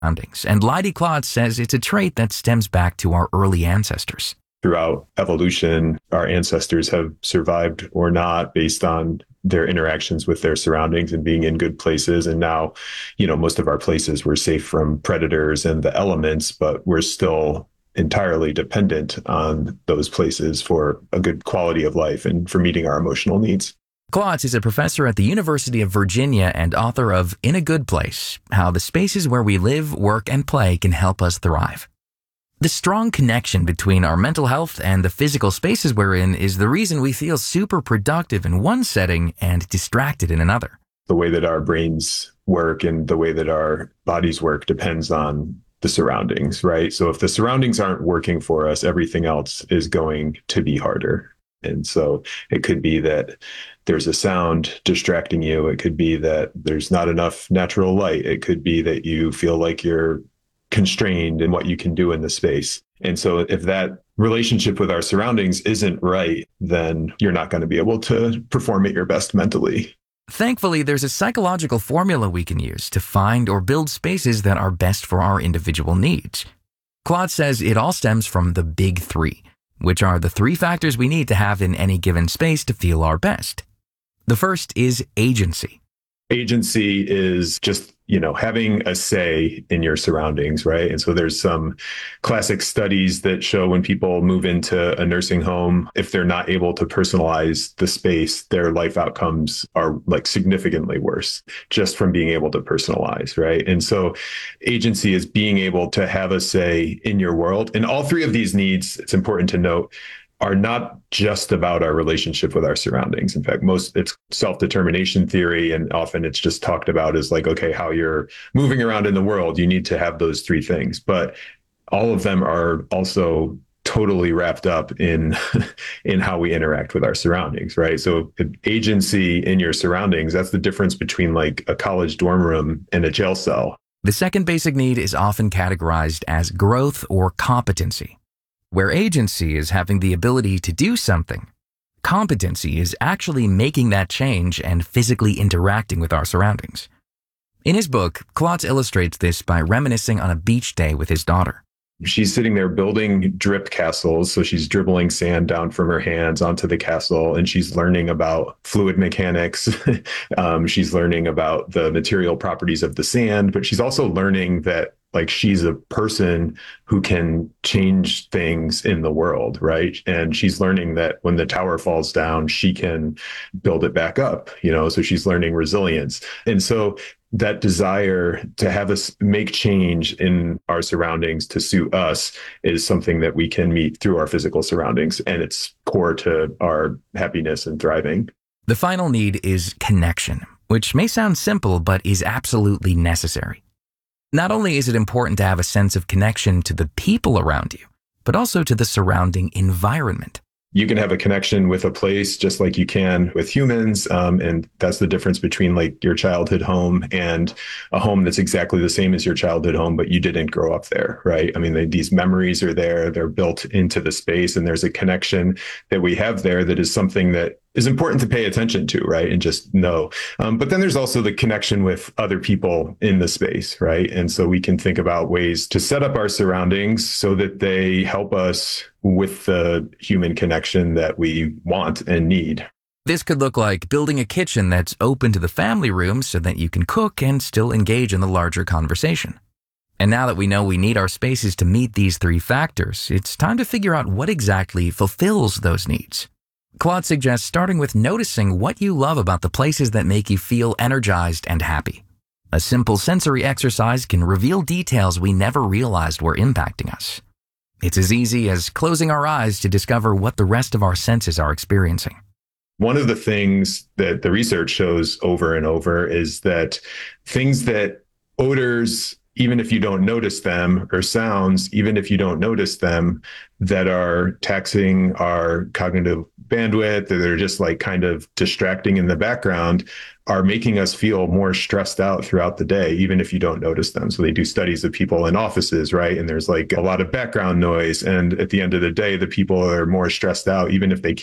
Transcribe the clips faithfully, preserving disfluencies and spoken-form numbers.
surroundings, and Leidy Klotz says it's a trait that stems back to our early ancestors. Throughout evolution, our ancestors have survived or not based on their interactions with their surroundings and being in good places. And now, you know, most of our places were safe from predators and the elements, but we're still entirely dependent on those places for a good quality of life and for meeting our emotional needs. Klotz is a professor at the University of Virginia and author of In a Good Place: How the Spaces Where We Live, Work, and Play Can Help Us Thrive. The strong connection between our mental health and the physical spaces we're in is the reason we feel super productive in one setting and distracted in another. The way that our brains work and the way that our bodies work depends on the surroundings, right? So if the surroundings aren't working for us, everything else is going to be harder. And so it could be that there's a sound distracting you. It could be that there's not enough natural light. It could be that you feel like you're constrained in what you can do in the space. And so if that relationship with our surroundings isn't right, then you're not going to be able to perform at your best mentally. Thankfully, there's a psychological formula we can use to find or build spaces that are best for our individual needs. Klotz says it all stems from the big three, which are the three factors we need to have in any given space to feel our best. The first is agency. Agency is just, you know, having a say in your surroundings, right? And so there's some classic studies that show when people move into a nursing home, if they're not able to personalize the space, their life outcomes are like significantly worse just from being able to personalize, right? And so agency is being able to have a say in your world. And all three of these needs, it's important to note, are not just about our relationship with our surroundings. In fact, most it's self-determination theory, and often it's just talked about as like, okay, how you're moving around in the world, you need to have those three things. But all of them are also totally wrapped up in, in how we interact with our surroundings, right? So agency in your surroundings, that's the difference between like a college dorm room and a jail cell. The second basic need is often categorized as growth or competency. Where agency is having the ability to do something, competency is actually making that change and physically interacting with our surroundings. In his book, Klotz illustrates this by reminiscing on a beach day with his daughter. She's sitting there building drip castles. So she's dribbling sand down from her hands onto the castle, and she's learning about fluid mechanics. um, she's learning about the material properties of the sand, but she's also learning that like she's a person who can change things in the world, right? And she's learning that when the tower falls down, she can build it back up, you know, so she's learning resilience. And so that desire to have us make change in our surroundings to suit us is something that we can meet through our physical surroundings. And it's core to our happiness and thriving. The final need is connection, which may sound simple, but is absolutely necessary. Not only is it important to have a sense of connection to the people around you, but also to the surrounding environment. You can have a connection with a place just like you can with humans. Um, and that's the difference between like your childhood home and a home that's exactly the same as your childhood home, but you didn't grow up there, right? I mean, they, these memories are there, they're built into the space, and there's a connection that we have there that is something that is important to pay attention to, right? And just know. Um, but then there's also the connection with other people in the space, right? And so we can think about ways to set up our surroundings so that they help us with the human connection that we want and need. This could look like building a kitchen that's open to the family room so that you can cook and still engage in the larger conversation. And now that we know we need our spaces to meet these three factors, it's time to figure out what exactly fulfills those needs. Klotz suggests starting with noticing what you love about the places that make you feel energized and happy. A simple sensory exercise can reveal details we never realized were impacting us. It's as easy as closing our eyes to discover what the rest of our senses are experiencing. One of the things that the research shows over and over is that things that odors, even if you don't notice them, or sounds, even if you don't notice them, that are taxing our cognitive bandwidth, that are just like kind of distracting in the background, are making us feel more stressed out throughout the day, even if you don't notice them. So they do studies of people in offices, right? And there's like a lot of background noise. And at the end of the day, the people are more stressed out, even if they can't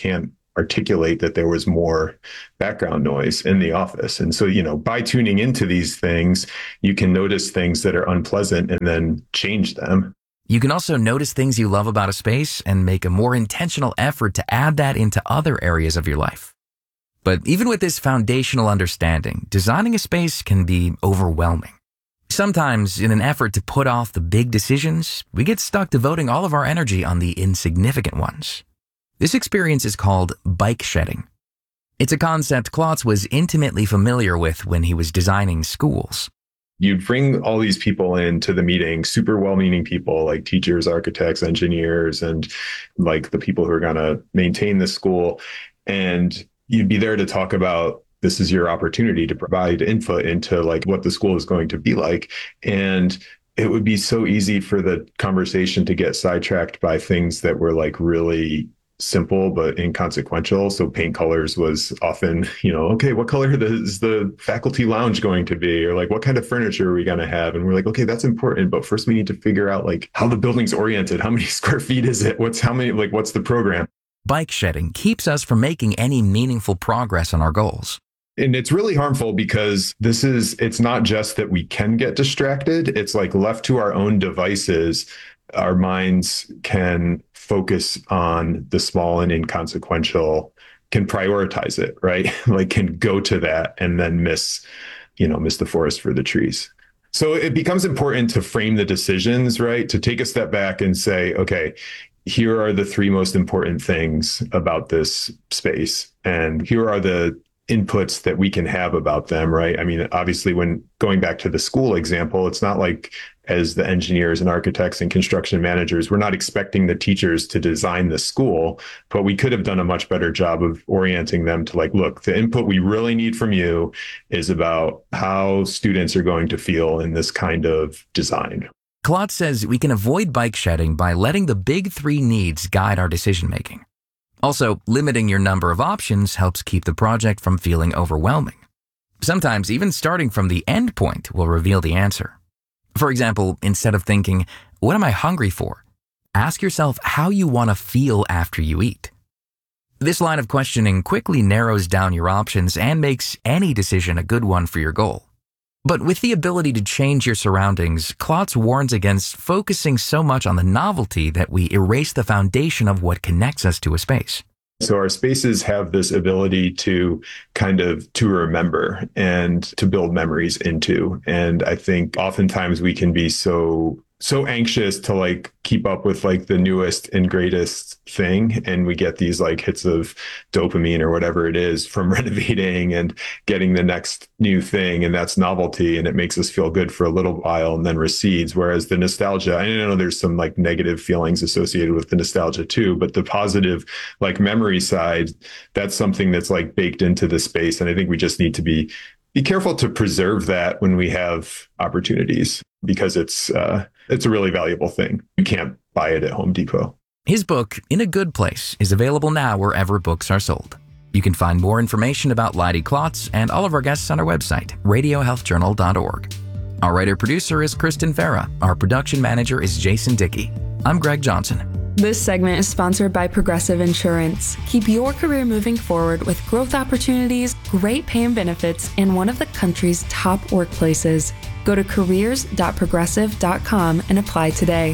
articulate that there was more background noise in the office. And so, you know, by tuning into these things, you can notice things that are unpleasant and then change them. You can also notice things you love about a space and make a more intentional effort to add that into other areas of your life. But even with this foundational understanding, designing a space can be overwhelming. Sometimes, in an effort to put off the big decisions, we get stuck devoting all of our energy on the insignificant ones. This experience is called bike shedding. It's a concept Klotz was intimately familiar with when he was designing schools. You'd bring all these people into the meeting, super well-meaning people like teachers, architects, engineers, and like the people who are going to maintain the school. And you'd be there to talk about, this is your opportunity to provide input into like what the school is going to be like. And it would be so easy for the conversation to get sidetracked by things that were like really simple but inconsequential. So paint colors was often, you know, okay, what color is the faculty lounge going to be? Or like, what kind of furniture are we going to have? And we're like, okay, that's important. But first we need to figure out like how the building's oriented. How many square feet is it? What's how many, like, what's the program? Bike shedding keeps us from making any meaningful progress on our goals. And it's really harmful because this is, it's not just that we can get distracted. It's like left to our own devices, our minds can focus on the small and inconsequential, can prioritize it, right? Like can go to that and then miss, you know, miss the forest for the trees. So it becomes important to frame the decisions, right? To take a step back and say, okay, here are the three most important things about this space. And here are the inputs that we can have about them, right? I mean, obviously, when going back to the school example, it's not like as the engineers and architects and construction managers, we're not expecting the teachers to design the school, but we could have done a much better job of orienting them to like, look, the input we really need from you is about how students are going to feel in this kind of design. Klotz says we can avoid bike shedding by letting the big three needs guide our decision-making. Also, limiting your number of options helps keep the project from feeling overwhelming. Sometimes even starting from the end point will reveal the answer. For example, instead of thinking, what am I hungry for? Ask yourself how you want to feel after you eat. This line of questioning quickly narrows down your options and makes any decision a good one for your goal. But with the ability to change your surroundings, Klotz warns against focusing so much on the novelty that we erase the foundation of what connects us to a space. So our spaces have this ability to kind of to remember and to build memories into. And I think oftentimes we can be so so anxious to like keep up with like the newest and greatest thing. And we get these like hits of dopamine or whatever it is from renovating and getting the next new thing. And that's novelty. And it makes us feel good for a little while and then recedes. Whereas the nostalgia, I know there's some like negative feelings associated with the nostalgia too, but the positive like memory side, that's something that's like baked into the space. And I think we just need to be Be careful to preserve that when we have opportunities, because it's uh, it's a really valuable thing. You can't buy it at Home Depot. His book, In a Good Place, is available now wherever books are sold. You can find more information about Leidy Klotz and all of our guests on our website, radio health journal dot org. Our writer-producer is Kristen Farah. Our production manager is Jason Dickey. I'm Greg Johnson. This segment is sponsored by Progressive Insurance. Keep your career moving forward with growth opportunities, great pay and benefits, and one of the country's top workplaces. Go to careers dot progressive dot com and apply today.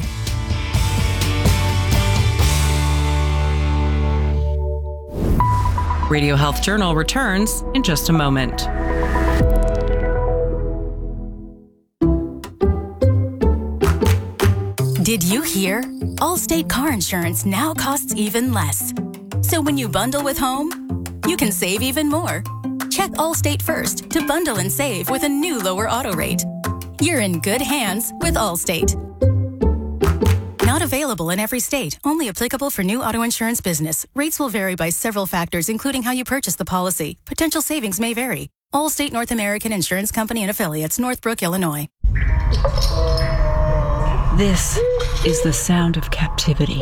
Radio Health Journal returns in just a moment. Did you hear? Allstate car insurance now costs even less. So when you bundle with home, you can save even more. Check Allstate first to bundle and save with a new lower auto rate. You're in good hands with Allstate. Not available in every state. Only applicable for new auto insurance business. Rates will vary by several factors, including how you purchase the policy. Potential savings may vary. Allstate North American Insurance Company and Affiliates, Northbrook, Illinois. This is the sound of captivity.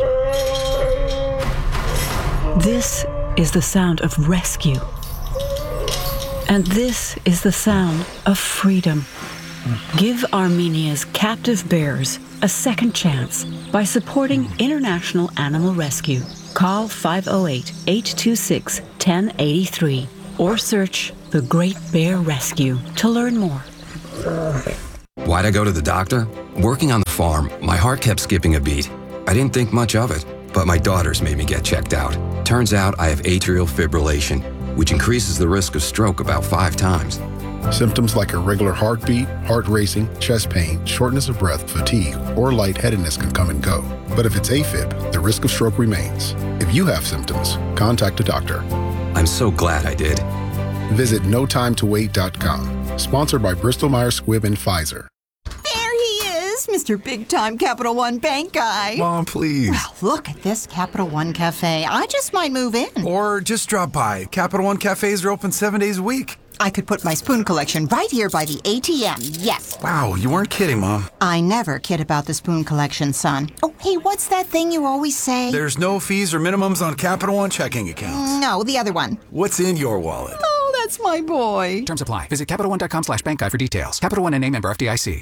This is the sound of rescue. And this is the sound of freedom. Give Armenia's captive bears a second chance by supporting International Animal Rescue. Call five oh eight, eight two six, one oh eight three or search The Great Bear Rescue to learn more. Why'd I go to the doctor? Working on the farm, my heart kept skipping a beat. I didn't think much of it, but my daughters made me get checked out. Turns out I have atrial fibrillation, which increases the risk of stroke about five times. Symptoms like irregular heartbeat, heart racing, chest pain, shortness of breath, fatigue, or lightheadedness can come and go. But if it's AFib, the risk of stroke remains. If you have symptoms, contact a doctor. I'm so glad I did. Visit no time to wait dot com. Sponsored by Bristol Myers Squibb and Pfizer. There he is, Mister Big Time Capital One Bank guy. Mom, please. Well, look at this Capital One Cafe. I just might move in. Or just drop by. Capital One cafes are open seven days a week. I could put my spoon collection right here by the A T M, yes. Wow, you weren't kidding, Mom. I never kid about the spoon collection, son. Oh, hey, what's that thing you always say? There's no fees or minimums on Capital One checking accounts. No, the other one. What's in your wallet? Oh, that's my boy. Terms apply. Visit CapitalOne.com slash bank guide for details. Capital One N A member F D I C.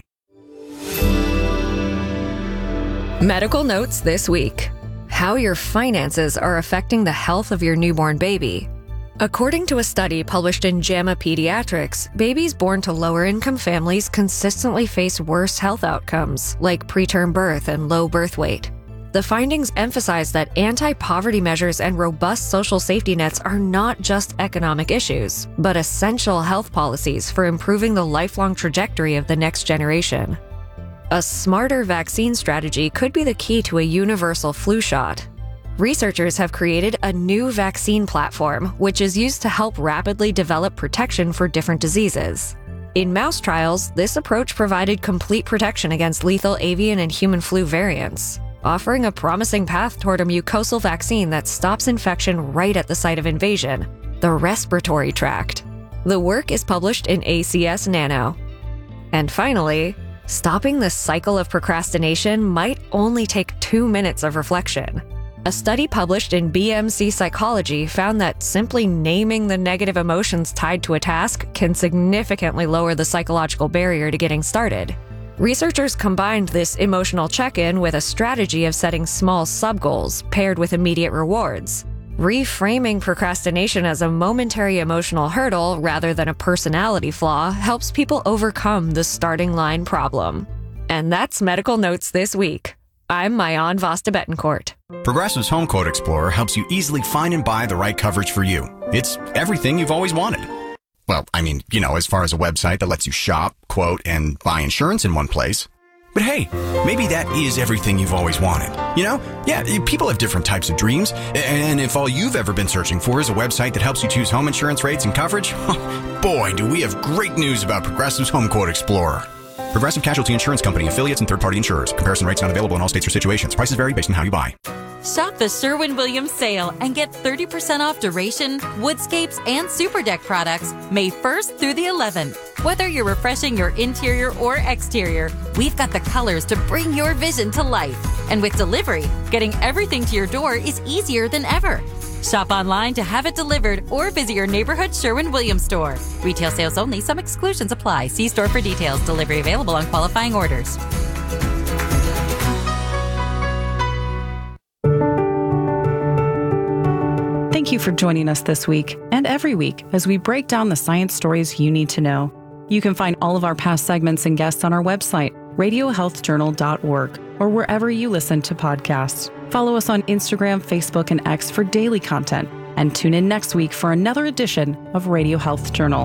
Medical notes this week. How your finances are affecting the health of your newborn baby. According to a study published in JAMA Pediatrics, babies born to lower-income families consistently face worse health outcomes, like preterm birth and low birth weight. The findings emphasize that anti-poverty measures and robust social safety nets are not just economic issues, but essential health policies for improving the lifelong trajectory of the next generation. A smarter vaccine strategy could be the key to a universal flu shot. Researchers have created a new vaccine platform, which is used to help rapidly develop protection for different diseases. In mouse trials, this approach provided complete protection against lethal avian and human flu variants, offering a promising path toward a mucosal vaccine that stops infection right at the site of invasion, the respiratory tract. The work is published in A C S Nano. And finally, stopping the cycle of procrastination might only take two minutes of reflection. A study published in B M C Psychology found that simply naming the negative emotions tied to a task can significantly lower the psychological barrier to getting started. Researchers combined this emotional check-in with a strategy of setting small sub-goals paired with immediate rewards. Reframing procrastination as a momentary emotional hurdle rather than a personality flaw helps people overcome the starting line problem. And that's Medical Notes this week. I'm Mayan Vasta Betancourt. Progressive's Home Quote Explorer helps you easily find and buy the right coverage for you. It's everything you've always wanted. Well, I mean, you know, as far as a website that lets you shop, quote, and buy insurance in one place. But hey, maybe that is everything you've always wanted. You know? Yeah, people have different types of dreams. And if all you've ever been searching for is a website that helps you choose home insurance rates and coverage, boy, do we have great news about Progressive's Home Quote Explorer. Progressive Casualty Insurance Company, affiliates, and third-party insurers. Comparison rates not available in all states or situations. Prices vary based on how you buy. Shop the Sherwin-Williams sale and get thirty percent off Duration, Woodscapes, and Superdeck products May first through the eleventh. Whether you're refreshing your interior or exterior, we've got the colors to bring your vision to life. And with delivery, getting everything to your door is easier than ever. Shop online to have it delivered or visit your neighborhood Sherwin-Williams store. Retail sales only. Some exclusions apply. See store for details. Delivery available on qualifying orders. Thank you for joining us this week and every week as we break down the science stories you need to know. You can find all of our past segments and guests on our website, radio health journal dot org, or wherever you listen to podcasts. Follow us on Instagram, Facebook, and X for daily content, and tune in next week for another edition of Radio Health Journal.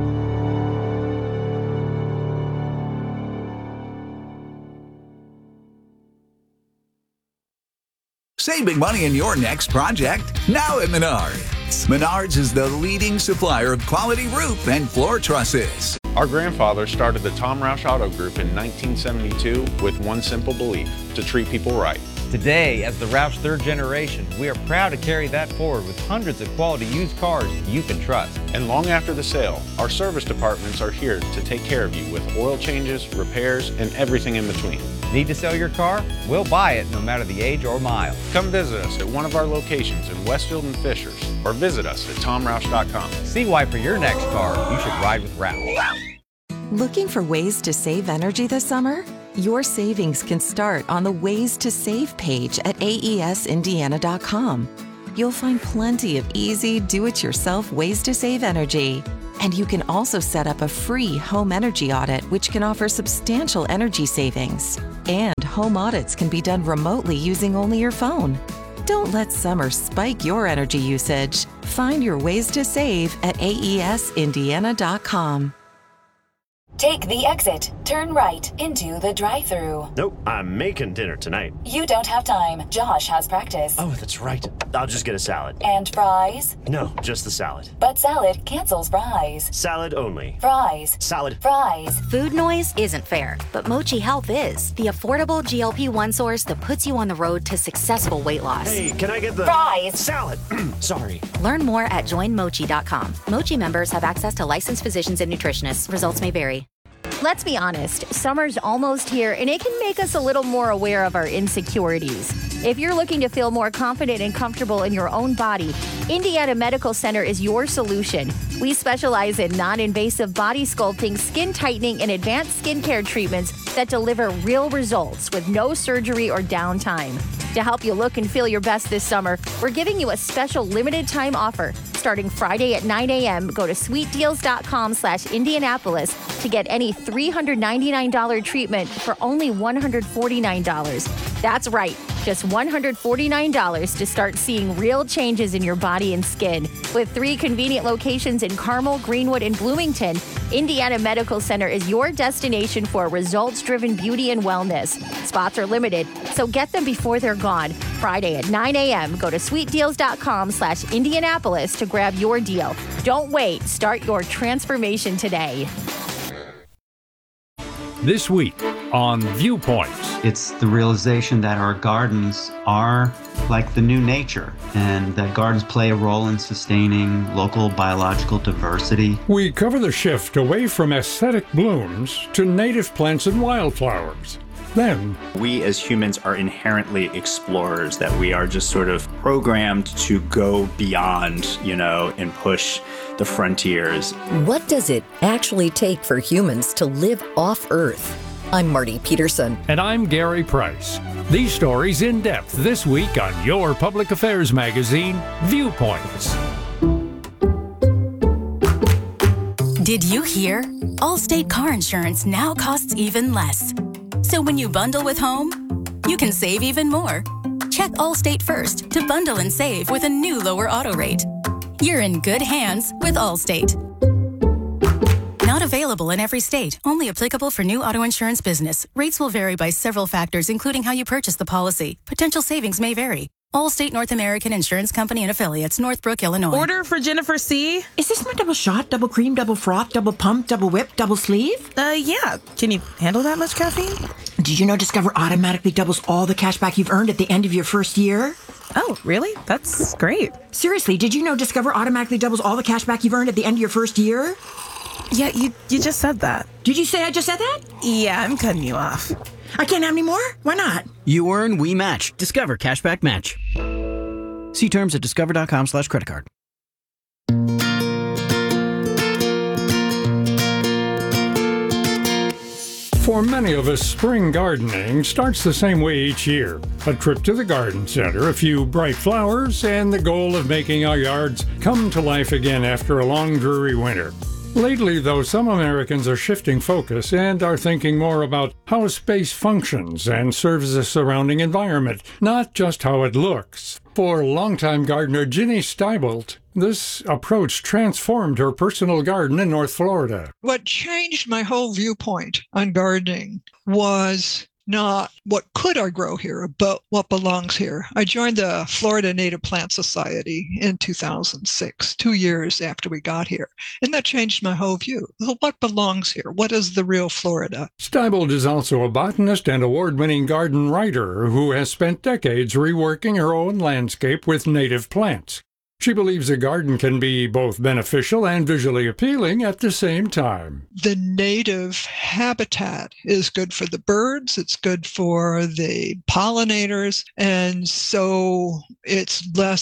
Save big money in your next project now at Menards. Menards is the leading supplier of quality roof and floor trusses. Our grandfather started the Tom Roush Auto Group in nineteen seventy-two with one simple belief: to treat people right. Today, as the Roush third generation, we are proud to carry that forward with hundreds of quality used cars you can trust. And long after the sale, our service departments are here to take care of you with oil changes, repairs, and everything in between. Need to sell your car? We'll buy it no matter the age or mile. Come visit us at one of our locations in Westfield and Fishers, or visit us at tom roush dot com. See why for your next car, you should ride with Roush. Looking for ways to save energy this summer? Your savings can start on the Ways to Save page at A E S Indiana dot com. You'll find plenty of easy, do-it-yourself ways to save energy. And you can also set up a free home energy audit, which can offer substantial energy savings. And home audits can be done remotely using only your phone. Don't let summer spike your energy usage. Find your ways to save at A E S Indiana dot com. Take the exit, turn right into the drive-thru. Nope, I'm making dinner tonight. You don't have time. Josh has practice. Oh, that's right. I'll just get a salad. And fries? No, just the salad. But salad cancels fries. Salad only. Fries. Salad. Fries. Food noise isn't fair, but Mochi Health is. The affordable G L P one source that puts you on the road to successful weight loss. Hey, can I get the... Fries. Salad. Sorry. Learn more at join mochi dot com. Mochi members have access to licensed physicians and nutritionists. Results may vary. Let's be honest, summer's almost here and it can make us a little more aware of our insecurities. If you're looking to feel more confident and comfortable in your own body, Indiana Medical Center is your solution. We specialize in non-invasive body sculpting, skin tightening, and advanced skincare treatments that deliver real results with no surgery or downtime. To help you look and feel your best this summer, we're giving you a special limited time offer. Starting Friday at nine a.m., go to sweet deals dot com slash Indianapolis to get any three hundred ninety-nine dollars treatment for only one hundred forty-nine dollars. That's right, just one hundred forty-nine dollars to start seeing real changes in your body and skin. With three convenient locations in Carmel, Greenwood, and Bloomington, Indiana Medical Center is your destination for results-driven beauty and wellness. Spots are limited, so get them before they're gone. Friday at nine a.m., go to sweet deals dot com slash Indianapolis to grab your deal. Don't wait. Start your transformation today. This week on Viewpoints. It's the realization that our gardens are like the new nature, and that gardens play a role in sustaining local biological diversity. We cover the shift away from aesthetic blooms to native plants and wildflowers. Then, we as humans are inherently explorers, that we are just sort of programmed to go beyond, you know, and push the frontiers. What does it actually take for humans to live off Earth? I'm Marty Peterson. And I'm Gary Price. These stories in depth this week on your public affairs magazine, Viewpoints. Did you hear? Allstate car insurance now costs even less. So when you bundle with home, you can save even more. Check Allstate first to bundle and save with a new lower auto rate. You're in good hands with Allstate. Not available in every state. Only applicable for new auto insurance business. Rates will vary by several factors, including how you purchase the policy. Potential savings may vary. Allstate North American Insurance Company and Affiliates, Northbrook, Illinois. Order for Jennifer C. Is this my double shot, double cream, double froth, double pump, double whip, double sleeve? Uh, yeah. Can you handle that much caffeine? Did you know Discover automatically doubles all the cash back you've earned at the end of your first year? Oh, really? That's great. Seriously, did you know Discover automatically doubles all the cash back you've earned at the end of your first year? Yeah, you you just said that. Did you say I just said that? Yeah, I'm cutting you off. I can't have any more? Why not? You earn, we match. Discover Cashback Match. See terms at discover.com slash credit card. For many of us, spring gardening starts the same way each year. A trip to the garden center, a few bright flowers, and the goal of making our yards come to life again after a long, dreary winter. Lately, though, some Americans are shifting focus and are thinking more about how space functions and serves the surrounding environment, not just how it looks. For longtime gardener Ginny Steibolt, this approach transformed her personal garden in North Florida. What changed my whole viewpoint on gardening was not what could I grow here, but what belongs here. I joined the Florida Native Plant Society in two thousand six, two years after we got here. And that changed my whole view. What belongs here? What is the real Florida? Steibolt is also a botanist and award-winning garden writer who has spent decades reworking her own landscape with native plants. She believes a garden can be both beneficial and visually appealing at the same time. The native habitat is good for the birds, it's good for the pollinators, and so it's less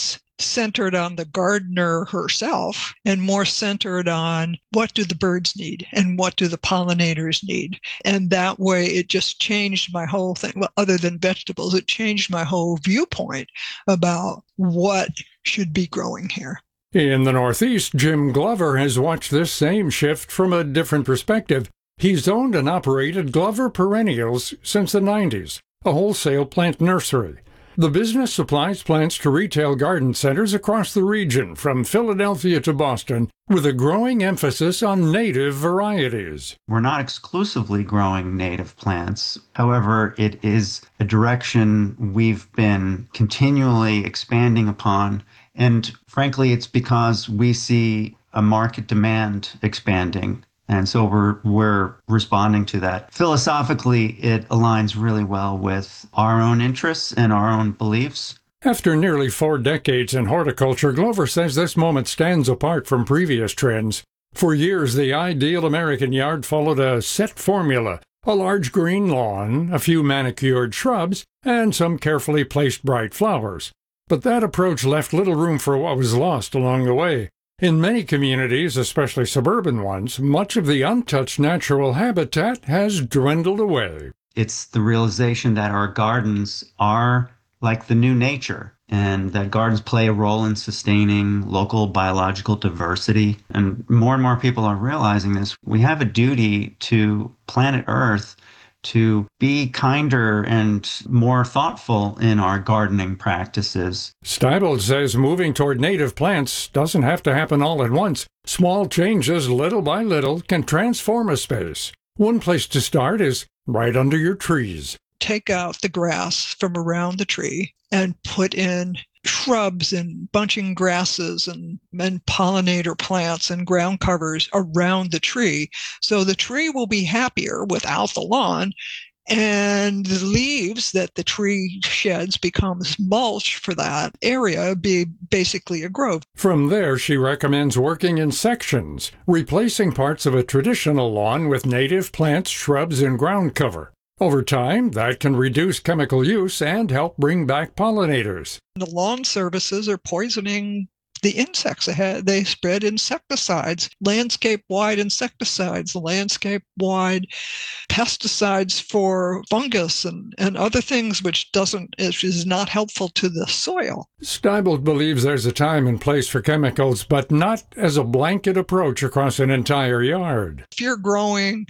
centered on the gardener herself and more centered on what do the birds need and what do the pollinators need. And that way it just changed my whole thing. Well, other than vegetables, it changed my whole viewpoint about what should be growing here. In the Northeast, Jim Glover has watched this same shift from a different perspective. He's owned and operated Glover Perennials since the nineties, a wholesale plant nursery. The business supplies plants to retail garden centers across the region, from Philadelphia to Boston, with a growing emphasis on native varieties. We're not exclusively growing native plants. However, it is a direction we've been continually expanding upon. And frankly, it's because we see a market demand expanding. And so we're we're responding to that. Philosophically, it aligns really well with our own interests and our own beliefs. After nearly four decades in horticulture, Glover says this moment stands apart from previous trends. For years, the ideal American yard followed a set formula: a large green lawn, a few manicured shrubs, and some carefully placed bright flowers. But that approach left little room for what was lost along the way. In many communities, especially suburban ones, much of the untouched natural habitat has dwindled away. It's the realization that our gardens are like the new nature, and that gardens play a role in sustaining local biological diversity. And more and more people are realizing this. We have a duty to planet Earth to be kinder and more thoughtful in our gardening practices. Steibold says moving toward native plants doesn't have to happen all at once. Small changes, little by little, can transform a space. One place to start is right under your trees. Take out the grass from around the tree and put in shrubs and bunching grasses and, and pollinator plants and ground covers around the tree. So the tree will be happier without the lawn, and the leaves that the tree sheds becomes mulch for that area, be basically a grove. From there, she recommends working in sections, replacing parts of a traditional lawn with native plants, shrubs, and ground cover. Over time, that can reduce chemical use and help bring back pollinators. The lawn services are poisoning the insects ahead. They spread insecticides, landscape-wide insecticides, landscape-wide pesticides for fungus and, and other things, which doesn't is not helpful to the soil. Steibold believes there's a time and place for chemicals, but not as a blanket approach across an entire yard. If you're growing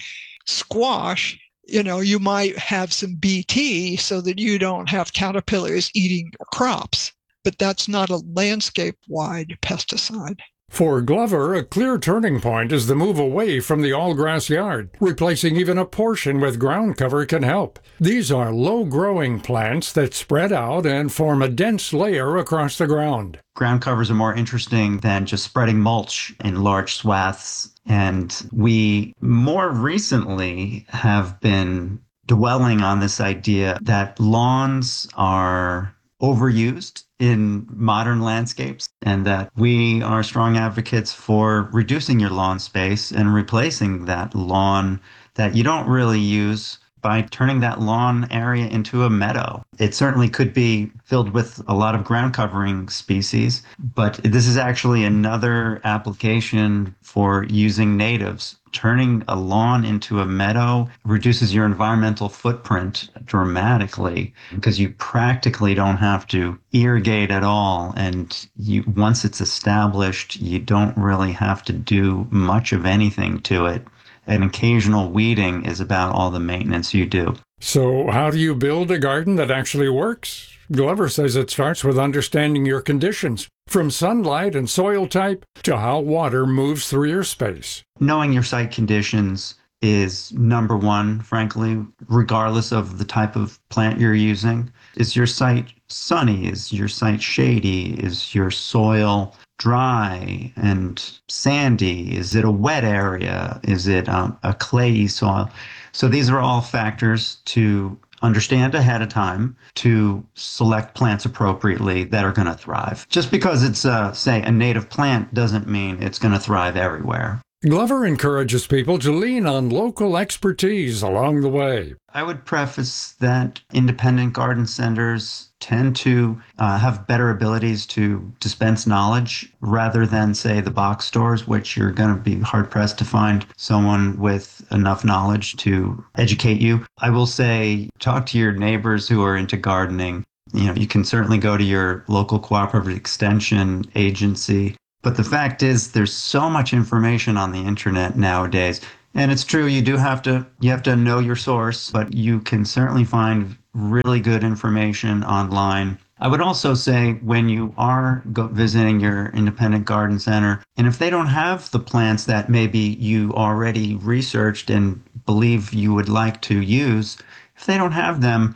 squash, you know, you might have some B T so that you don't have caterpillars eating your crops, but that's not a landscape-wide pesticide. For Glover, a clear turning point is the move away from the all-grass yard. Replacing even a portion with ground cover can help. These are low-growing plants that spread out and form a dense layer across the ground. Ground covers are more interesting than just spreading mulch in large swaths. And we more recently have been dwelling on this idea that lawns are overused in modern landscapes, and that we are strong advocates for reducing your lawn space and replacing that lawn that you don't really use by turning that lawn area into a meadow. It certainly could be filled with a lot of ground covering species, but this is actually another application for using natives. Turning a lawn into a meadow reduces your environmental footprint dramatically because you practically don't have to irrigate at all. And you, once it's established, you don't really have to do much of anything to it. An occasional weeding is about all the maintenance you do. So how do you build a garden that actually works? Glover says it starts with understanding your conditions, from sunlight and soil type to how water moves through your space. Knowing your site conditions is number one, frankly, regardless of the type of plant you're using. Is your site sunny? Is your site shady? Is your soil dry and sandy? Is it a wet area? Is it um, a clayey soil? So these are all factors to understand ahead of time to select plants appropriately that are going to thrive. Just because it's, uh, say, a native plant doesn't mean it's going to thrive everywhere. Glover encourages people to lean on local expertise along the way. I would preface that independent garden centers tend to uh, have better abilities to dispense knowledge rather than, say, the box stores, which you're going to be hard-pressed to find someone with enough knowledge to educate you. I will say, talk to your neighbors who are into gardening. You know, you can certainly go to your local cooperative extension agency. But the fact is, there's so much information on the internet nowadays. And it's true, you do have to you have to know your source, but you can certainly find really good information online. I would also say when you are go- visiting your independent garden center, and if they don't have the plants that maybe you already researched and believe you would like to use, if they don't have them,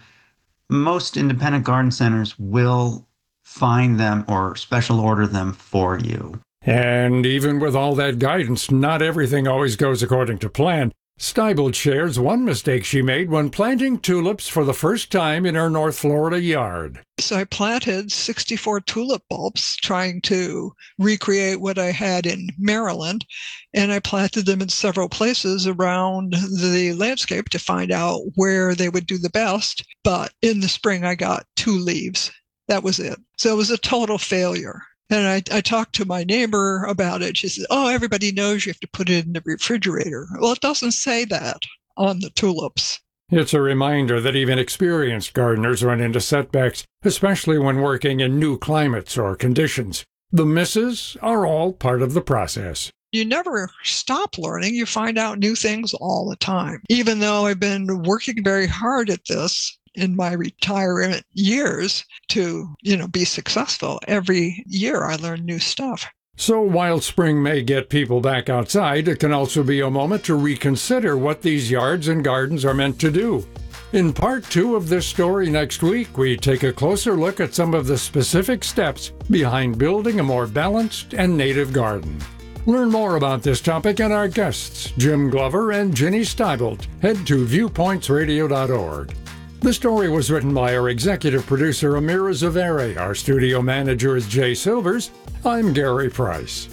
most independent garden centers will find them or special order them for you. And even with all that guidance, not everything always goes according to plan. Steibold shares one mistake she made when planting tulips for the first time in her North Florida yard. So I planted sixty-four tulip bulbs, trying to recreate what I had in Maryland, and I planted them in several places around the landscape to find out where they would do the best. But in the spring, I got two leaves. That was it. So it was a total failure. And I, I talked to my neighbor about it. She said, oh, everybody knows you have to put it in the refrigerator. Well, it doesn't say that on the tulips. It's a reminder that even experienced gardeners run into setbacks, especially when working in new climates or conditions. The misses are all part of the process. You never stop learning. You find out new things all the time. Even though I've been working very hard at this in my retirement years to, you know, be successful, every year I learn new stuff. So while spring may get people back outside, it can also be a moment to reconsider what these yards and gardens are meant to do. In part two of this story next week, we take a closer look at some of the specific steps behind building a more balanced and native garden. Learn more about this topic and our guests, Jim Glover and Ginny Steibold. Head to viewpoints radio dot org. The story was written by our executive producer, Amira Zaveri. Our studio manager is Jay Silvers. I'm Gary Price.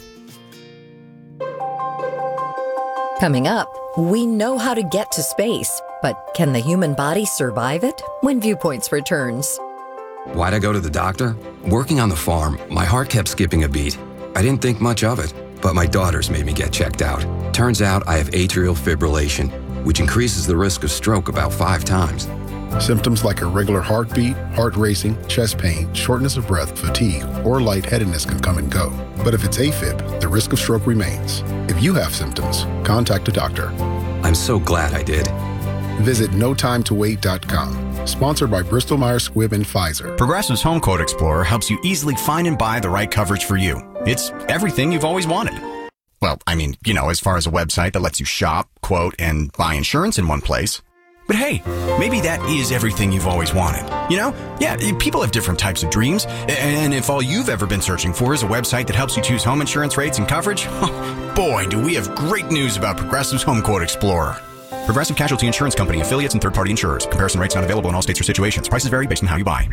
Coming up, we know how to get to space, but can the human body survive it? When Viewpoints returns. Why'd I go to the doctor? Working on the farm, my heart kept skipping a beat. I didn't think much of it, but my daughters made me get checked out. Turns out I have atrial fibrillation, which increases the risk of stroke about five times. Symptoms like irregular heartbeat, heart racing, chest pain, shortness of breath, fatigue, or lightheadedness can come and go. But if it's AFib, the risk of stroke remains. If you have symptoms, contact a doctor. I'm so glad I did. Visit no time to wait dot com. Sponsored by Bristol Myers Squibb and Pfizer. Progressive's Home Quote Explorer helps you easily find and buy the right coverage for you. It's everything you've always wanted. Well, I mean, you know, as far as a website that lets you shop, quote, and buy insurance in one place. But hey, maybe that is everything you've always wanted. You know? Yeah, people have different types of dreams. And if all you've ever been searching for is a website that helps you choose home insurance rates and coverage, boy, do we have great news about Progressive's Home Quote Explorer. Progressive Casualty Insurance Company, affiliates, and third-party insurers. Comparison rates not available in all states or situations. Prices vary based on how you buy.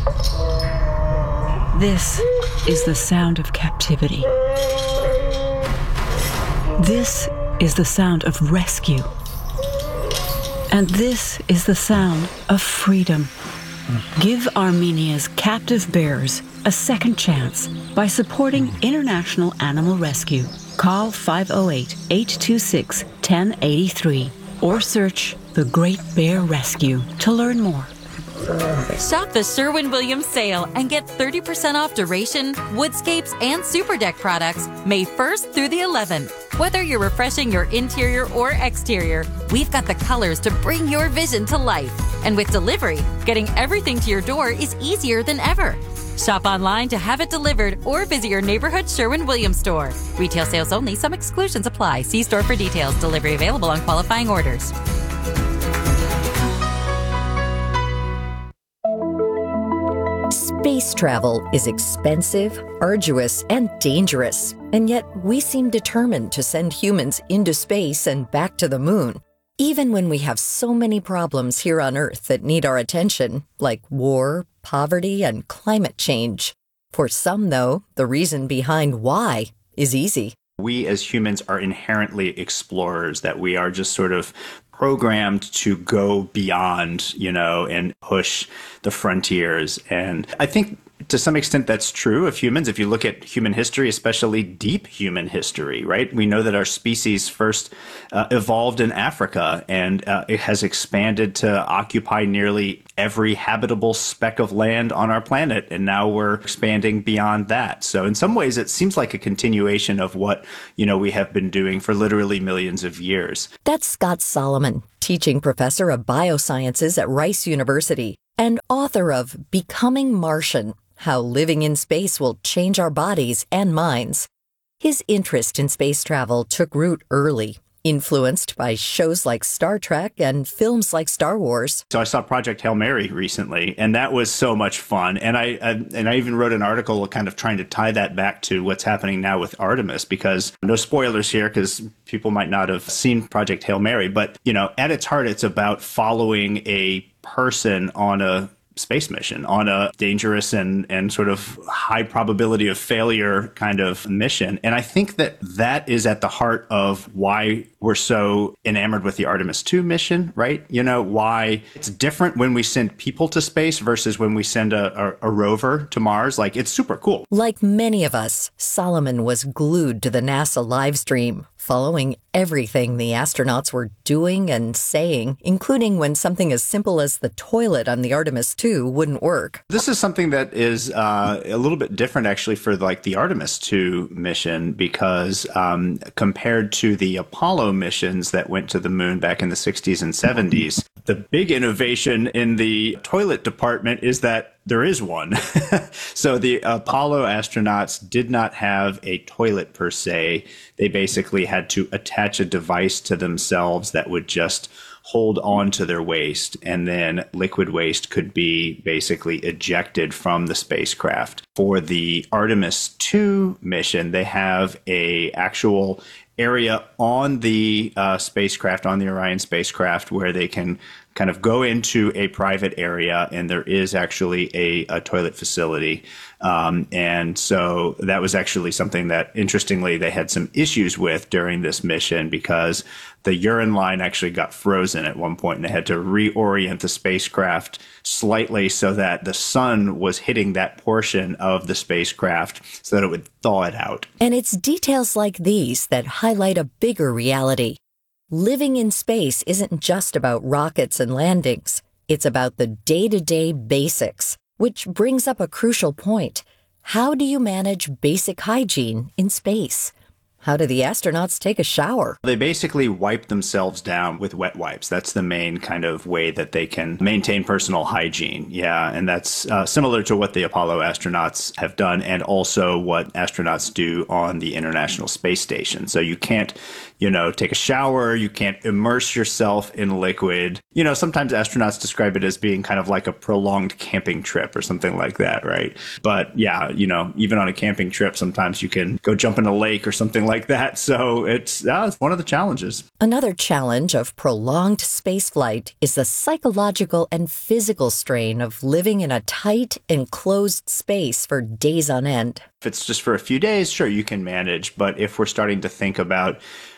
This is the sound of captivity. This is the sound of rescue. And this is the sound of freedom. Give Armenia's captive bears a second chance by supporting International Animal Rescue. Call five oh eight, eight two six, one oh eight three or search The Great Bear Rescue to learn more. Shop the Sherwin-Williams sale and get thirty percent off Duration, Woodscapes, and Super Deck products May first through the eleventh. Whether you're refreshing your interior or exterior, we've got the colors to bring your vision to life. And with delivery, getting everything to your door is easier than ever. Shop online to have it delivered or visit your neighborhood Sherwin-Williams store. Retail sales only. Some exclusions apply. See store for details. Delivery available on qualifying orders. Space travel is expensive, arduous, and dangerous, and yet we seem determined to send humans into space and back to the moon. Even when we have so many problems here on Earth that need our attention, like war, poverty, and climate change. For some, though, the reason behind why is easy. We as humans are inherently explorers, that we are just sort of programmed to go beyond, you know, and push the frontiers. And I think to some extent that's true of humans. If you look at human history, especially deep human history, right? We know that our species first uh, evolved in Africa, and uh, it has expanded to occupy nearly every habitable speck of land on our planet. And now we're expanding beyond that. So in some ways, it seems like a continuation of what, you know, we have been doing for literally millions of years. That's Scott Solomon, teaching professor of biosciences at Rice University and author of Becoming Martian: How Living in Space Will Change Our Bodies and Minds. His interest in space travel took root early, influenced by shows like Star Trek and films like Star Wars. So I saw Project Hail Mary recently, and that was so much fun. And I, I and I even wrote an article kind of trying to tie that back to what's happening now with Artemis, because no spoilers here, because people might not have seen Project Hail Mary, but you know, at its heart, it's about following a person on a space mission, on a dangerous and, and sort of high probability of failure kind of mission. And I think that that is at the heart of why we're so enamored with the Artemis two mission, right? You know, why it's different when we send people to space versus when we send a, a, a rover to Mars. Like, it's super cool. Like many of us, Solomon was glued to the NASA live stream, following everything the astronauts were doing and saying, including when something as simple as the toilet on the Artemis two wouldn't work. This is something that is uh, a little bit different, actually, for like the Artemis two mission, because um, compared to the Apollo missions that went to the moon back in the sixties and seventies, the big innovation in the toilet department is that there is one. So the Apollo astronauts did not have a toilet per se. They basically had to attach a device to themselves that would just hold on to their waste, and then liquid waste could be basically ejected from the spacecraft. For the Artemis two mission, they have a actual area on the uh, spacecraft, on the Orion spacecraft, where they can kind of go into a private area, and there is actually a, a toilet facility. Um, and so that was actually something that, interestingly, they had some issues with during this mission, because the urine line actually got frozen at one point, and they had to reorient the spacecraft slightly so that the sun was hitting that portion of the spacecraft so that it would thaw it out. And it's details like these that highlight a bigger reality. Living in space isn't just about rockets and landings. It's about the day-to-day basics, which brings up a crucial point. How do you manage basic hygiene in space? How do the astronauts take a shower? They basically wipe themselves down with wet wipes. That's the main kind of way that they can maintain personal hygiene. Yeah, and that's uh, similar to what the Apollo astronauts have done, and also what astronauts do on the International Space Station. So you can't, you know, take a shower. You can't immerse yourself in liquid. You know, sometimes astronauts describe it as being kind of like a prolonged camping trip or something like that, right? But yeah, you know, even on a camping trip, sometimes you can go jump in a lake or something like that. So it's, uh, it's one of the challenges. Another challenge of prolonged spaceflight is the psychological and physical strain of living in a tight, enclosed space for days on end. If it's just for a few days, sure, you can manage. But if we're starting to think about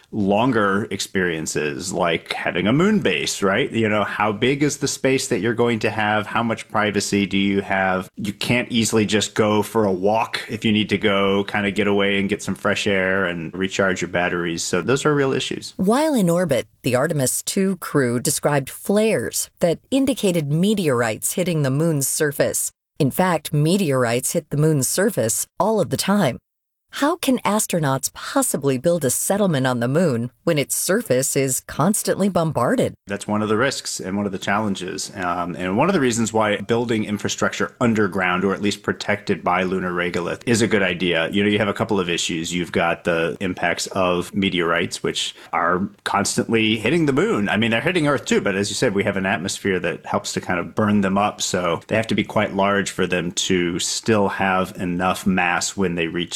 longer experiences, like having a moon base, right? You know, how big is the space that you're going to have? How much privacy do you have? You can't easily just go for a walk if you need to go kind of get away and get some fresh air and recharge your batteries. So those are real issues. While in orbit, the Artemis two crew described flares that indicated meteorites hitting the moon's surface. In fact, meteorites hit the moon's surface all of the time. How can astronauts possibly build a settlement on the moon when its surface is constantly bombarded? That's one of the risks and one of the challenges. Um, and one of the reasons why building infrastructure underground, or at least protected by lunar regolith, is a good idea. You know, you have a couple of issues. You've got the impacts of meteorites, which are constantly hitting the moon. I mean, they're hitting Earth too, but as you said, we have an atmosphere that helps to kind of burn them up. So they have to be quite large for them to still have enough mass when they reach the surface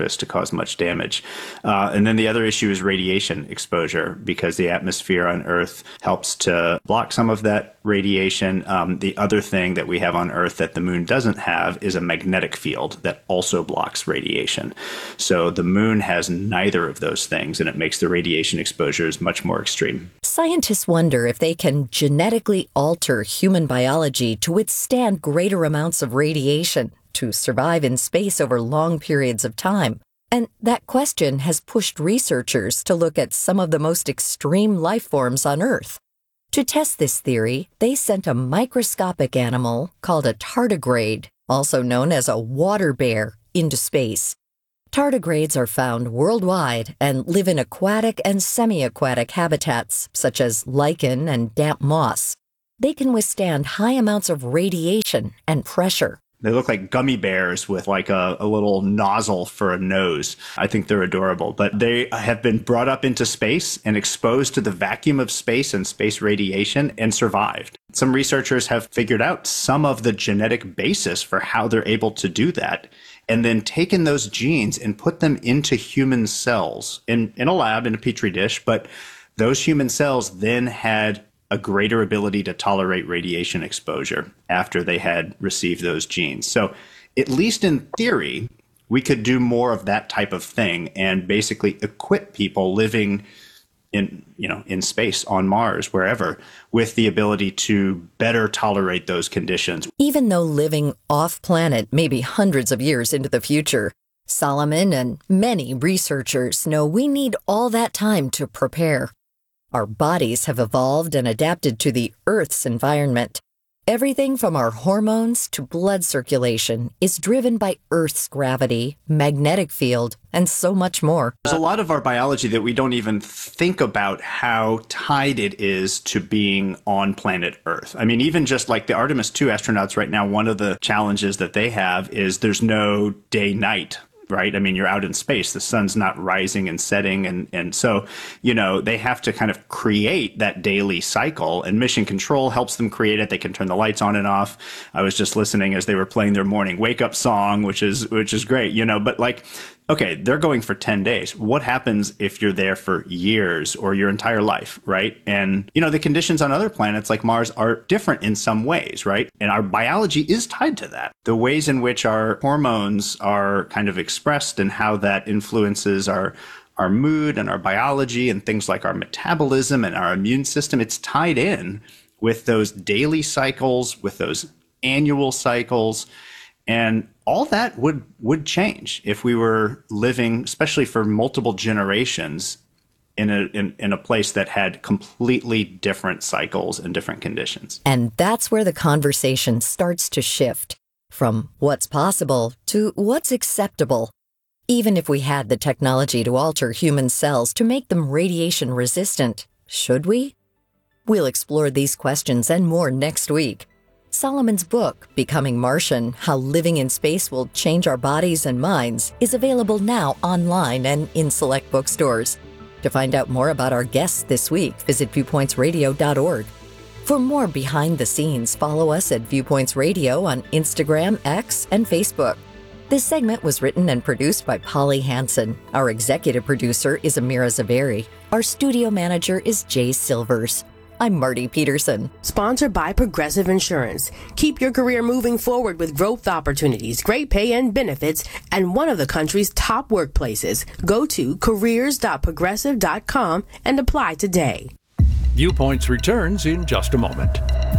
surface to cause much damage. Uh, and then the other issue is radiation exposure, because the atmosphere on Earth helps to block some of that radiation. Um, the other thing that we have on Earth that the moon doesn't have is a magnetic field that also blocks radiation. So the moon has neither of those things, and it makes the radiation exposures much more extreme. Scientists wonder if they can genetically alter human biology to withstand greater amounts of radiation to survive in space over long periods of time. And that question has pushed researchers to look at some of the most extreme life forms on Earth. To test this theory, they sent a microscopic animal called a tardigrade, also known as a water bear, into space. Tardigrades are found worldwide and live in aquatic and semi-aquatic habitats, such as lichen and damp moss. They can withstand high amounts of radiation and pressure. They look like gummy bears with like a, a little nozzle for a nose. I think they're adorable. But they have been brought up into space and exposed to the vacuum of space and space radiation and survived. Some researchers have figured out some of the genetic basis for how they're able to do that, and then taken those genes and put them into human cells in, in a lab, in a petri dish. But those human cells then had a greater ability to tolerate radiation exposure after they had received those genes. So at least in theory, we could do more of that type of thing and basically equip people living in, you know, in space, on Mars, wherever, with the ability to better tolerate those conditions. Even though living off-planet may be hundreds of years into the future, Solomon and many researchers know we need all that time to prepare. Our bodies have evolved and adapted to the Earth's environment. Everything from our hormones to blood circulation is driven by Earth's gravity, magnetic field, and so much more. There's a lot of our biology that we don't even think about how tied it is to being on planet Earth. I mean, even just like the Artemis two astronauts right now, one of the challenges that they have is there's no day-night. Right? I mean, you're out in space. The sun's not rising and setting. And, and so, you know, they have to kind of create that daily cycle, and Mission Control helps them create it. They can turn the lights on and off. I was just listening as they were playing their morning wake up song, which is, which is great, you know, but like, okay, they're going for ten days. What happens if you're there for years or your entire life, right? And, you know, the conditions on other planets like Mars are different in some ways, right? And our biology is tied to that. The ways in which our hormones are kind of expressed and how that influences our our mood and our biology and things like our metabolism and our immune system, it's tied in with those daily cycles, with those annual cycles. And all that would would change if we were living, especially for multiple generations, in a in, in a place that had completely different cycles and different conditions. And that's where the conversation starts to shift from what's possible to what's acceptable. Even if we had the technology to alter human cells to make them radiation resistant, should we? We'll explore these questions and more next week. Solomon's book, Becoming Martian, How Living in Space Will Change Our Bodies and Minds, is available now online and in select bookstores. To find out more about our guests this week, visit viewpoints radio dot org. For more behind the scenes, follow us at Viewpoints Radio on Instagram, X, and Facebook. This segment was written and produced by Polly Hansen. Our executive producer is Amira Zaveri. Our studio manager is Jay Silvers. I'm Marty Peterson. Sponsored by Progressive Insurance. Keep your career moving forward with growth opportunities, great pay and benefits, and one of the country's top workplaces. Go to careers dot progressive dot com and apply today. Viewpoints returns in just a moment.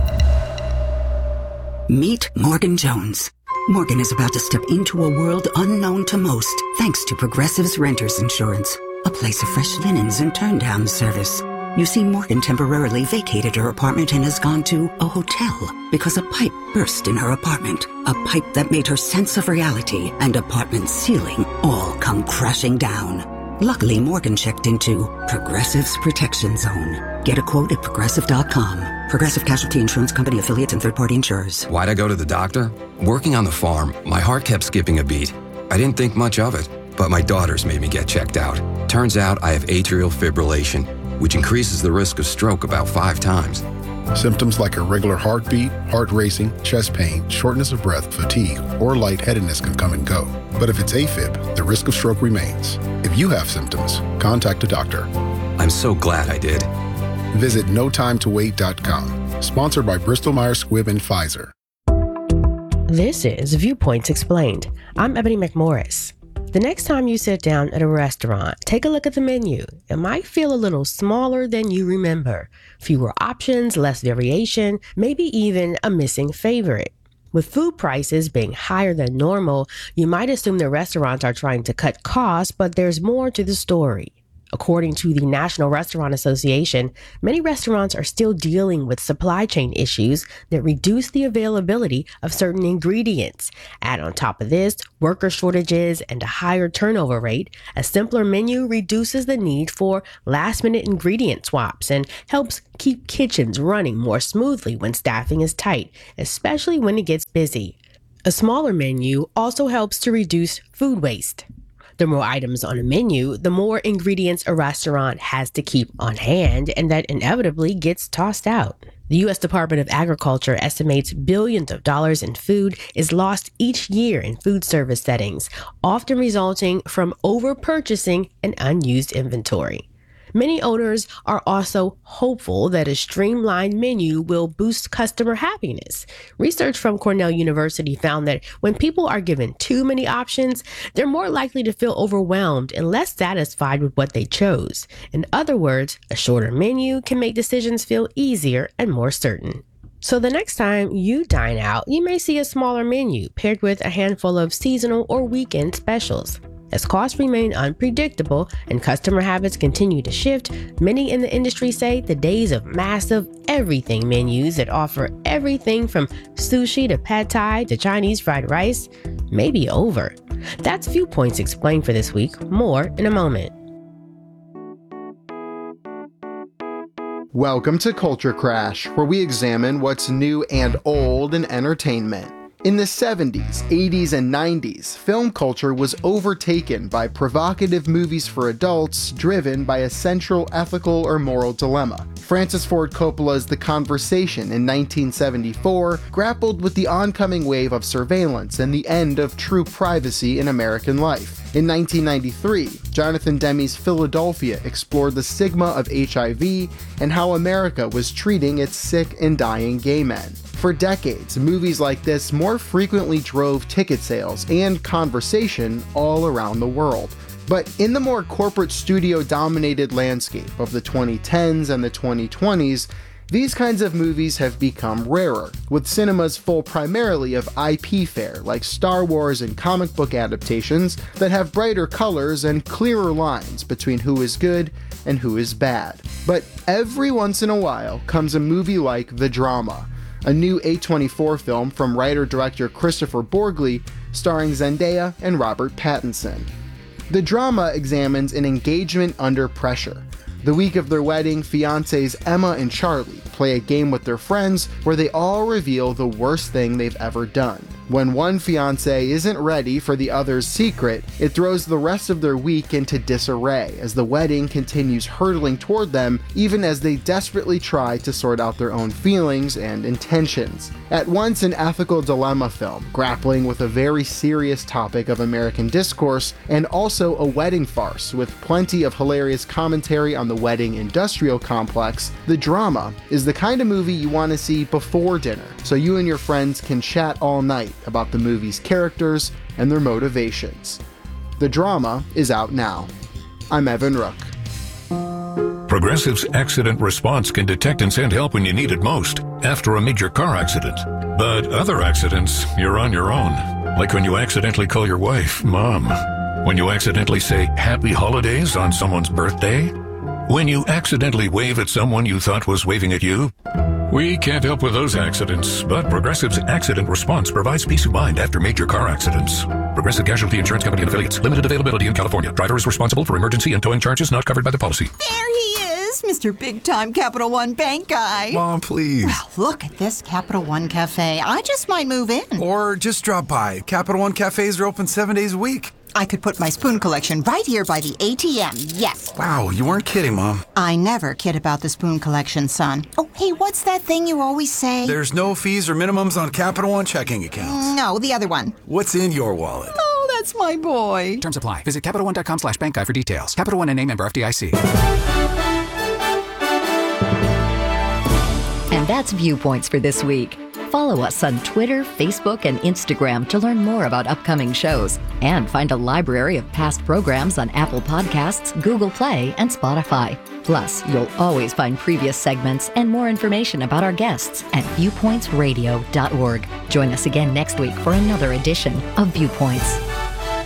Meet Morgan Jones. Morgan is about to step into a world unknown to most, thanks to Progressive's Renters Insurance, a place of fresh linens and turn-down service. You see, Morgan temporarily vacated her apartment and has gone to a hotel because a pipe burst in her apartment. A pipe that made her sense of reality and apartment ceiling all come crashing down. Luckily, Morgan checked into Progressive's Protection Zone. Get a quote at progressive dot com. Progressive Casualty Insurance Company, affiliates, and third-party insurers. Why'd I go to the doctor? Working on the farm, my heart kept skipping a beat. I didn't think much of it, but my daughters made me get checked out. Turns out I have atrial fibrillation, which increases the risk of stroke about five times. Symptoms like irregular heartbeat, heart racing, chest pain, shortness of breath, fatigue, or lightheadedness can come and go. But if it's AFib, the risk of stroke remains. If you have symptoms, contact a doctor. I'm so glad I did. Visit no time to wait dot com. Sponsored by Bristol Myers Squibb and Pfizer. This is Viewpoints Explained. I'm Ebony McMorris. The next time you sit down at a restaurant, take a look at the menu. It might feel a little smaller than you remember. Fewer options, less variation, maybe even a missing favorite. With food prices being higher than normal, you might assume the restaurants are trying to cut costs, but there's more to the story. According to the National Restaurant Association, many restaurants are still dealing with supply chain issues that reduce the availability of certain ingredients. Add on top of this, worker shortages and a higher turnover rate, a simpler menu reduces the need for last-minute ingredient swaps and helps keep kitchens running more smoothly when staffing is tight, especially when it gets busy. A smaller menu also helps to reduce food waste. The more items on a menu, the more ingredients a restaurant has to keep on hand, and that inevitably gets tossed out. The U S Department of Agriculture estimates billions of dollars in food is lost each year in food service settings, often resulting from over-purchasing and unused inventory. Many owners are also hopeful that a streamlined menu will boost customer happiness. Research from Cornell University found that when people are given too many options, they're more likely to feel overwhelmed and less satisfied with what they chose. In other words, a shorter menu can make decisions feel easier and more certain. So the next time you dine out, you may see a smaller menu paired with a handful of seasonal or weekend specials. As costs remain unpredictable and customer habits continue to shift, many in the industry say the days of massive everything menus that offer everything from sushi to pad thai to Chinese fried rice may be over. That's Viewpoints Explained for this week. More in a moment. Welcome to Culture Crash, where we examine what's new and old in entertainment. In the seventies, eighties, and nineties, film culture was overtaken by provocative movies for adults driven by a central ethical or moral dilemma. Francis Ford Coppola's The Conversation in nineteen seventy-four grappled with the oncoming wave of surveillance and the end of true privacy in American life. In nineteen ninety-three, Jonathan Demme's Philadelphia explored the stigma of H I V and how America was treating its sick and dying gay men. For decades, movies like this more frequently drove ticket sales and conversation all around the world. But in the more corporate studio-dominated landscape of the twenty tens and the twenty twenties, these kinds of movies have become rarer, with cinemas full primarily of I P fare like Star Wars and comic book adaptations that have brighter colors and clearer lines between who is good and who is bad. But every once in a while comes a movie like The Drama, a new A twenty-four film from writer-director Christopher Borgli, starring Zendaya and Robert Pattinson. The Drama examines an engagement under pressure. The week of their wedding, fiancés Emma and Charlie play a game with their friends where they all reveal the worst thing they've ever done. When one fiancé isn't ready for the other's secret, it throws the rest of their week into disarray as the wedding continues hurtling toward them even as they desperately try to sort out their own feelings and intentions. At once an ethical dilemma film, grappling with a very serious topic of American discourse, and also a wedding farce with plenty of hilarious commentary on the wedding industrial complex, The Drama is the kind of movie you want to see before dinner, so you and your friends can chat all night about the movie's characters and their motivations. The Drama is out now. I'm Evan Rook. Progressive's accident response can detect and send help when you need it most, after a major car accident. But other accidents, you're on your own. Like when you accidentally call your wife Mom. When you accidentally say Happy Holidays on someone's birthday. When you accidentally wave at someone you thought was waving at you. We can't help with those accidents, but Progressive's accident response provides peace of mind after major car accidents. Progressive Casualty Insurance Company and Affiliates. Limited availability in California. Driver is responsible for emergency and towing charges not covered by the policy. There he is, Mister Big Time Capital One Bank guy. Mom, please. Well, look at this Capital One Cafe. I just might move in. Or just drop by. Capital One Cafes are open seven days a week. I could put my spoon collection right here by the A T M, yes. Wow, you weren't kidding, Mom. I never kid about the spoon collection, son. Oh, hey, what's that thing you always say? There's no fees or minimums on Capital One checking accounts. No, the other one. What's in your wallet? Oh, that's my boy. Terms apply. Visit CapitalOne.com slash bank guide for details. Capital One and name member F D I C. And that's Viewpoints for this week. Follow us on Twitter, Facebook, and Instagram to learn more about upcoming shows. And find a library of past programs on Apple Podcasts, Google Play, and Spotify. Plus, you'll always find previous segments and more information about our guests at viewpoints radio dot org. Join us again next week for another edition of Viewpoints.